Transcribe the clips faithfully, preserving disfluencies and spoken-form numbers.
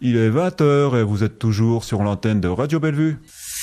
Il est vingt heures et vous êtes toujours sur l'antenne de Radio Bellevue.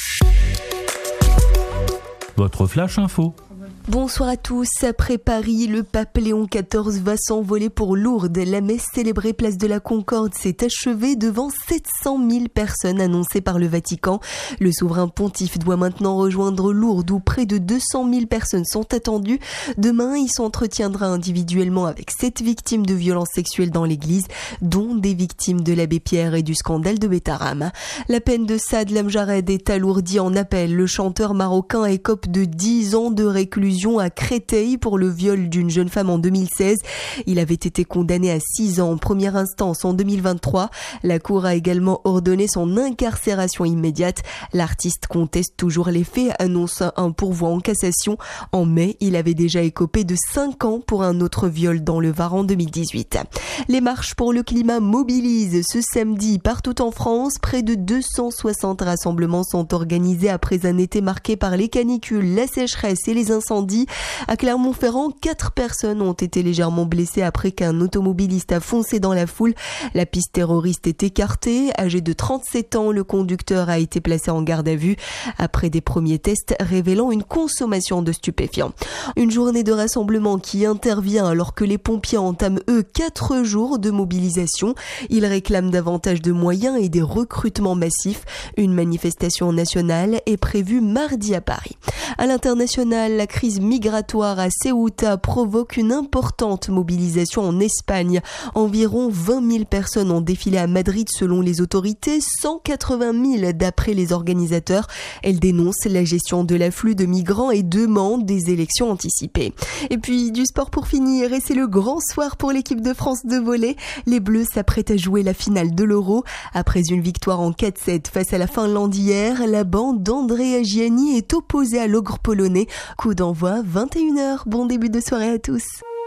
Votre flash info. Bonsoir à tous. Après Paris, le pape Léon quatorze va s'envoler pour Lourdes. La messe célébrée place de la Concorde s'est achevée devant sept cent mille personnes annoncées par le Vatican. Le souverain pontife doit maintenant rejoindre Lourdes où près de deux cent mille personnes sont attendues. Demain, il s'entretiendra individuellement avec sept victimes de violences sexuelles dans l'église, dont des victimes de l'abbé Pierre et du scandale de Betaram. La peine de Saad Lamjared est alourdie en appel. Le chanteur marocain écope de dix ans de réclusion à Créteil pour le viol d'une jeune femme en deux mille seize. Il avait été condamné à six ans en première instance en deux mille vingt-trois. La Cour a également ordonné son incarcération immédiate. L'artiste conteste toujours les faits, annonce un pourvoi en cassation. En mai, il avait déjà écopé de cinq ans pour un autre viol dans le Var en deux mille dix-huit. Les marches pour le climat mobilisent ce samedi partout en France. Près de deux cent soixante rassemblements sont organisés après un été marqué par les canicules, la sécheresse et les incendies. À Clermont-Ferrand, quatre personnes ont été légèrement blessées après qu'un automobiliste a foncé dans la foule. La piste terroriste est écartée. Âgé de trente-sept ans, le conducteur a été placé en garde à vue après des premiers tests révélant une consommation de stupéfiants. Une journée de rassemblement qui intervient alors que les pompiers entament eux quatre jours de mobilisation. Ils réclament davantage de moyens et des recrutements massifs. Une manifestation nationale est prévue mardi à Paris. À l'international, la crise migratoire à Ceuta provoque une importante mobilisation en Espagne. Environ vingt mille personnes ont défilé à Madrid selon les autorités, cent quatre-vingt mille d'après les organisateurs. Elles dénoncent la gestion de l'afflux de migrants et demandent des élections anticipées. Et puis du sport pour finir, et c'est le grand soir pour l'équipe de France de volley. Les Bleus s'apprêtent à jouer la finale de l'Euro. Après une victoire en quatre sept face à la Finlande hier, la bande d'Andrea Gianni est opposée à l'ogre polonais. Coup d'envoi vingt et une heures. Bon début de soirée à tous.